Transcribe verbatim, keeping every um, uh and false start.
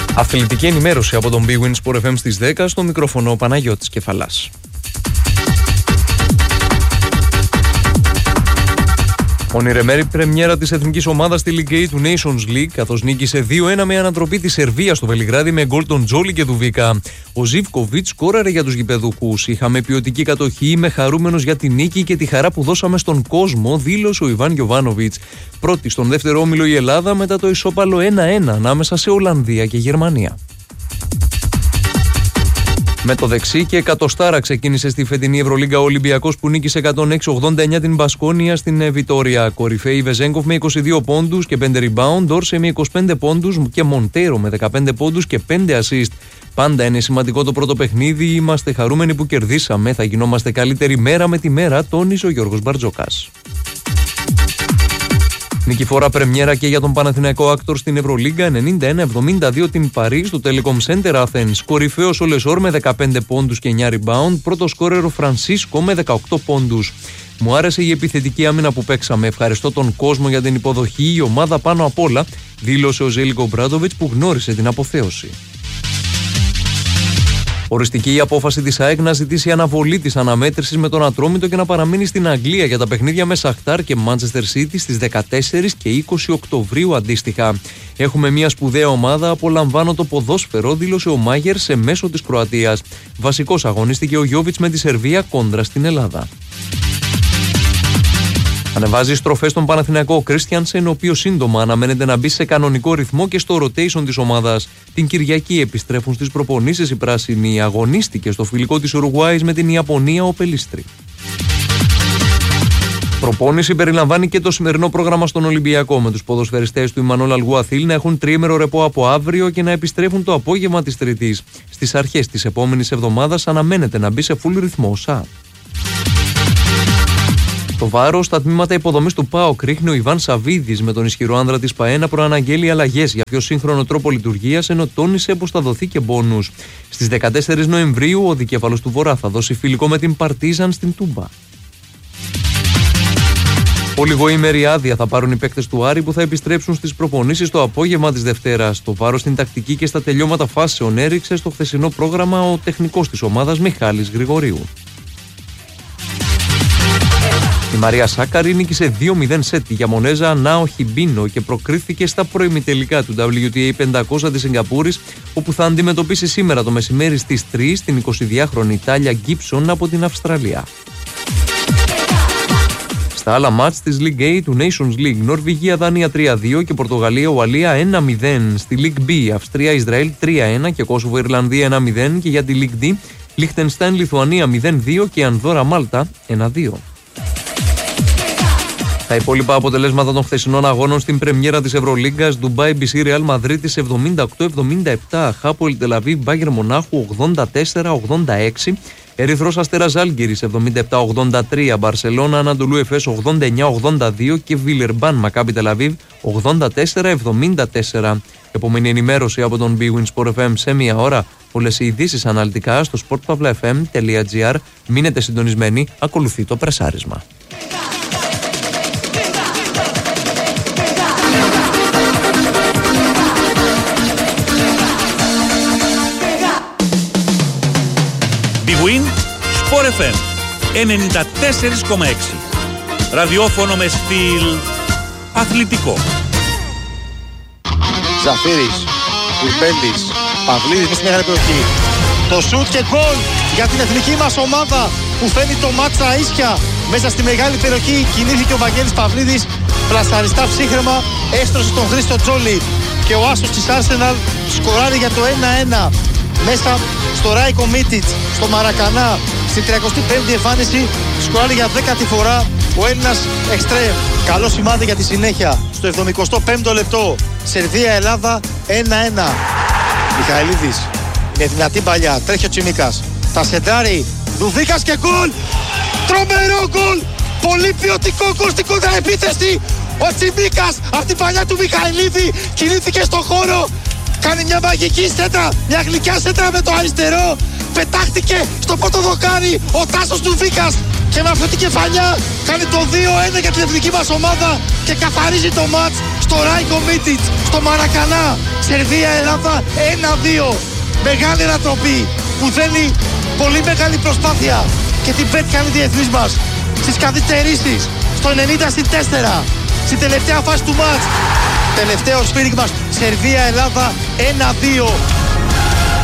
Αθλητική ενημέρωση από τον Big Win Sport εφ εμ στις δέκα, στο μικρόφωνο Παναγιώτης Κεφαλάς. Ονειρεμένη πρεμιέρα της εθνικής ομάδας στη League A του Nations League, καθώς νίκησε δύο ένα με ανατροπή τη Σερβία στο Βελιγράδι με γκολ τον Τζόλι και Δουβίκα. Ο Ζίβκοβιτς σκόραρε για τους γηπεδούχους. Είχαμε ποιοτική κατοχή, είμαι χαρούμενος για τη νίκη και τη χαρά που δώσαμε στον κόσμο, δήλωσε ο Ιβάν Γιοβάνοβιτς. Πρώτη στον δεύτερο όμιλο η Ελλάδα μετά το ισόπαλο ένα ένα ανάμεσα σε Ολλανδία και Γερμανία. Με το δεξί και εκατοστάρα ξεκίνησε στη φετινή Ευρωλίγκα ο Ολυμπιακός που νίκησε εκατόν έξι ογδόντα εννιά την Μπασκόνια στην Βιτόρια. Κορυφαίοι Βεζέγκοφ με είκοσι δύο πόντους και πέντε rebound, Ντόρσε με είκοσι πέντε πόντους και Μοντέρο με δεκαπέντε πόντους και πέντε assist. Πάντα είναι σημαντικό το πρώτο παιχνίδι, είμαστε χαρούμενοι που κερδίσαμε, θα γινόμαστε καλύτερη μέρα με τη μέρα, τόνισε ο Γιώργος Μπαρτζόκας. Νικηφόρα πρεμιέρα και για τον Παναθηναϊκό Άκτορ στην Ευρωλίγκα, ενενήντα ένα εβδομήντα δύο την Παρί στο Telecom Center Athens. Κορυφαίος ο Λεσόρ με δεκαπέντε πόντους και εννιά rebound, πρώτο σκόρερ ο Φρανσίσκο με δεκαοκτώ πόντους. Μου άρεσε η επιθετική άμυνα που παίξαμε. Ευχαριστώ τον κόσμο για την υποδοχή, η ομάδα πάνω απ' όλα, δήλωσε ο Ζέλικο Μπράντοβιτς που γνώρισε την αποθέωση. Οριστική η απόφαση της ΑΕΚ να ζητήσει αναβολή της αναμέτρησης με τον Ατρόμητο και να παραμείνει στην Αγγλία για τα παιχνίδια με Σαχτάρ και Manchester City στις δεκατέσσερις και είκοσι Οκτωβρίου αντίστοιχα. Έχουμε μια σπουδαία ομάδα, απολαμβάνω το ποδόσφαιρο, δήλωσε ο Μάγερ σε μέσο της Κροατίας. Βασικός αγωνίστηκε ο Γιόβιτς με τη Σερβία κόντρα στην Ελλάδα. Ανεβάζει στροφές στον Παναθηναϊκό ο Κρίστιανσεν, ο οποίος σύντομα αναμένεται να μπει σε κανονικό ρυθμό και στο rotation της ομάδας. Την Κυριακή επιστρέφουν στις προπονήσεις οι πράσινοι. Αγωνίστηκε στο φιλικό της Ουρουγουάης με την Ιαπωνία ο Πελίστρη. Προπόνηση περιλαμβάνει και το σημερινό πρόγραμμα στον Ολυμπιακό, με τους ποδοσφαιριστές του Ιμανόλ Αλγουαθίλ να έχουν τριήμερο ρεπό από αύριο και να επιστρέφουν το απόγευμα της Τρίτης. Στις αρχές της επόμενης εβδομάδας αναμένεται να μπει σε full ρυθμό ΣΑ. Το βάρος στα τμήματα υποδομής του ΠΑΟΚ ρίχνει ο Ιβάν Σαβίδης, με τον ισχυρό άνδρα της ΠΑΕ να προαναγγέλει αλλαγές για πιο σύγχρονο τρόπο λειτουργίας, ενώ τόνισε πως θα δοθεί και μπόνους. Στις δεκατέσσερις Νοεμβρίου ο δικέφαλος του Βορρά θα δώσει φιλικό με την Παρτίζαν στην Τούμπα. Ολιγοήμερη άδεια θα πάρουν οι παίκτες του Άρη που θα επιστρέψουν στις προπονήσεις το απόγευμα της Δευτέρας. Το βάρος στην τακτική και στα τελειώματα φάσεων έριξε στο χθεσινό πρόγραμμα ο τεχνικός της ομάδας Μιχάλης Γρηγορίου. Η Μαρία Σάκαρη νίκησε δύο μηδέν σετ τη Γιαμονέζα Νάο Χιμπίνο και προκρίθηκε στα προημιτελικά του ντάμπλιου τι έι πεντακόσια της Σιγκαπούρης, όπου θα αντιμετωπίσει σήμερα το μεσημέρι στις τρεις την εικοσιδυάχρονη Τάλια Γκίψον από την Αυστραλία. Στα άλλα μάτς της League A του Nations League, Νορβηγία Δανία τρία δύο και Πορτογαλία Ουαλία ένα μηδέν. Στη League B, Αυστρία Ισραήλ τρία ένα και Κόσοβο Ιρλανδία ένα μηδέν, και για τη League D, Λιχτενστάιν Λιθουανία μηδέν δύο και Ανδόρα Μάλτα ένα δύο. Τα υπόλοιπα αποτελέσματα των χθεσινών αγώνων στην πρεμιέρα της Ευρωλίγκας: Ντουμπάι μπι σι Ρεάλ Μαδρίτης εβδομήντα οκτώ εβδομήντα επτά, Χάπολ Τελαβίβ Μπάγερ Μονάχου ογδόντα τέσσερα ογδόντα έξι, Ερυθρός Αστέρας Ζάλγκιρις εβδομήντα επτά ογδόντα τρία, Μπαρσελόνα Ανατολού Εφές ογδόντα εννιά ογδόντα δύο και Βιλερμπάν Μακάμπι Τελαβίβ ογδόντα τέσσερα εβδομήντα τέσσερα. Επόμενη ενημέρωση από τον Big Win Sport εφ εμ σε μία ώρα. Όλες οι ειδήσεις αναλυτικά στο σπορτ παύλα εφ εμ τελεία τζι άρ. Μείνετε συντονισμένοι, ακολουθεί το πρεσάρισμα. Big Win Sport εφ εμ ενενήντα τέσσερα κόμμα έξι. Ραδιόφωνο με στυλ αθλητικό. Ζαφύρης, Κουρμπέλης, Παυλίδης με στη μεγάλη περιοχή. Το σουτ και γκολ για την εθνική μας ομάδα που φέρνει το μάτσα ίσια μέσα στη μεγάλη περιοχή. Κινήθηκε ο Βαγγέλης Παυλίδης, πλασταριστά ψύχρεμα, έστρωσε τον Χρήστο Τζόλι και ο άσος της Arsenal σκοράρει για το ένα ένα μέσα στο Ράικο Μίτιτς, στο Μαρακανά, στην τριακοστή πέμπτη εμφάνιση σκοράρει για δέκατη φορά ο Έλληνας εξτρέμ. Καλό σημάδι για τη συνέχεια. Στο εβδομηκοστό πέμπτο λεπτό, Σερβία-Ελλάδα ένα ένα. Μιχαηλίδης με δυνατή παλιά, τρέχει ο Τσιμίκας. Τα σεντάρει, Δουβίκας και γκολ! Τρομερό γκολ! Πολύ ποιοτικό γκολ στην κόντρα επίθεση! Ο Τσιμίκας από την παλιά του Μιχαηλίδη κινήθηκε στον χώρο. Κάνει μια μαγική σέντρα, μια γλυκιά σέντρα με το αριστερό. πετάχτηκε στο πρώτο δοκάρι ο Τάσος Ντουβίκας και με αυτή την κεφαλιά κάνει το δύο ένα για την εθνική μας ομάδα και καθαρίζει το μάτς στο Ράικο Μίτιτς, στο Μαρακανά. Σερβία-Ελλάδα ένα δύο. Μεγάλη ανατροπή που θέλει πολύ μεγάλη προσπάθεια και την πέτυχαν οι διεθνείς μας στις καθυστερήσεις στο ενενήντα συν τέσσερα στην τελευταία φάση του μάτς. Τελευταίο σφύριγμα Σερβία-Ελλάδα ένα δύο.